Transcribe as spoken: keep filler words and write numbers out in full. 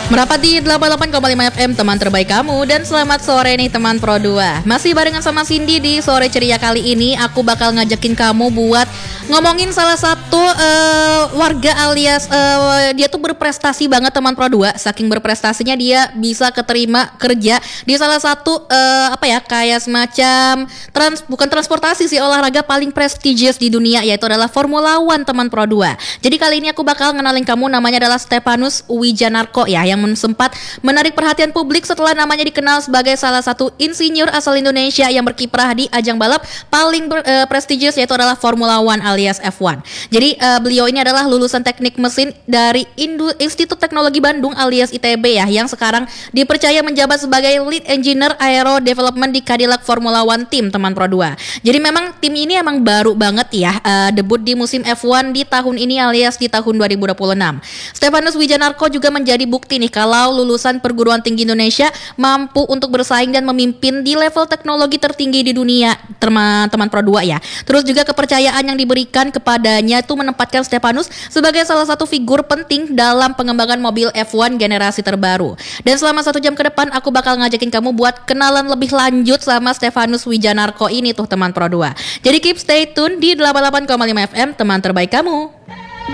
Merapat di delapan puluh delapan koma lima F M, teman terbaik kamu. Dan selamat sore nih teman Pro dua. Masih barengan sama Cindy di Sore Ceria kali ini. Aku bakal ngajakin kamu buat ngomongin salah satu uh, warga alias uh, dia tuh berprestasi banget teman Pro dua. Saking berprestasinya dia bisa keterima kerja di salah satu uh, apa ya, kayak semacam trans, bukan transportasi sih, olahraga paling prestigious di dunia, yaitu adalah Formula One teman Pro dua. Jadi kali ini aku bakal ngenalin kamu, namanya adalah Stefanus Wijanarko ya, yang sempat menarik perhatian publik setelah namanya dikenal sebagai salah satu insinyur asal Indonesia yang berkiprah di ajang balap paling ber, uh, prestigious, yaitu adalah Formula One alias F satu. Jadi uh, beliau ini adalah lulusan teknik mesin dari Indu- Institut Teknologi Bandung alias I T B ya, yang sekarang dipercaya menjabat sebagai lead engineer aero development di Cadillac Formula One Team teman Pro dua. Jadi memang tim ini emang baru banget ya, uh, debut di musim F satu di tahun ini alias di tahun dua ribu dua puluh enam. Stefanus Wijanarko juga menjadi bukti nih kalau lulusan perguruan tinggi Indonesia mampu untuk bersaing dan memimpin di level teknologi tertinggi di dunia teman-teman Pro dua ya. Terus juga kepercayaan yang diberikan kepadanya itu menempatkan Stefanus sebagai salah satu figur penting dalam pengembangan mobil F satu generasi terbaru. Dan selama satu jam ke depan aku bakal ngajakin kamu buat kenalan lebih lanjut sama Stefanus Wijanarko ini tuh teman Pro dua. Jadi keep stay tune di delapan puluh delapan koma lima F M, teman terbaik kamu.